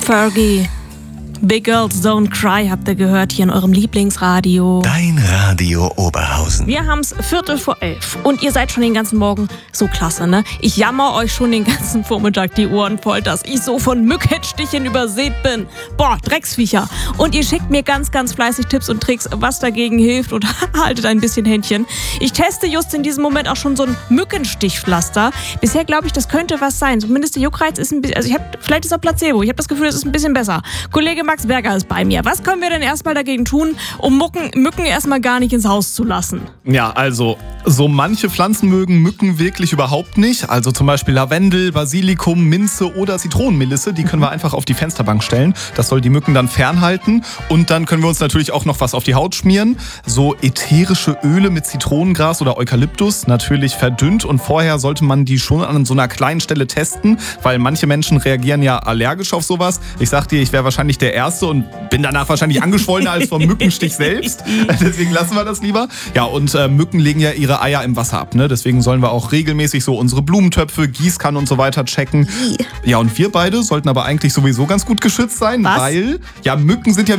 Fergie. Big Girls Don't Cry habt ihr gehört hier in eurem Lieblingsradio. Dein Radio Oberhausen. Wir haben's 11:45 und ihr seid schon den ganzen Morgen so klasse, ne? Ich jammer euch schon den ganzen Vormittag die Ohren voll, dass ich so von Mückenstichen übersät bin. Boah, Drecksviecher. Und ihr schickt mir ganz, ganz fleißig Tipps und Tricks, was dagegen hilft und haltet ein bisschen Händchen. Ich teste just in diesem Moment auch schon so ein Mückenstichpflaster. Bisher glaube ich, das könnte was sein. Zumindest der Juckreiz ist ein bisschen, also vielleicht ist es auch Placebo. Ich habe das Gefühl, es ist ein bisschen besser. Kollege Max Berger ist bei mir. Was können wir denn erstmal dagegen tun, um Mücken erstmal gar nicht ins Haus zu lassen? Ja, also so manche Pflanzen mögen Mücken wirklich überhaupt nicht. Also zum Beispiel Lavendel, Basilikum, Minze oder Zitronenmelisse. Die können wir einfach auf die Fensterbank stellen. Das soll die Mücken dann fernhalten. Und dann können wir uns natürlich auch noch was auf die Haut schmieren. So ätherische Öle mit Zitronengras oder Eukalyptus. Natürlich verdünnt. Und vorher sollte man die schon an so einer kleinen Stelle testen. Weil manche Menschen reagieren ja allergisch auf sowas. Ich sag dir, ich wäre wahrscheinlich der Erste und bin danach wahrscheinlich angeschwollener als vom Mückenstich selbst. Deswegen lassen wir das lieber. Ja, und Mücken legen ja ihre Eier im Wasser ab. Ne? Deswegen sollen wir auch regelmäßig so unsere Blumentöpfe, Gießkannen und so weiter checken. Ja, und wir beide sollten aber eigentlich sowieso ganz gut geschützt sein, Was? weil ja Mücken sind ja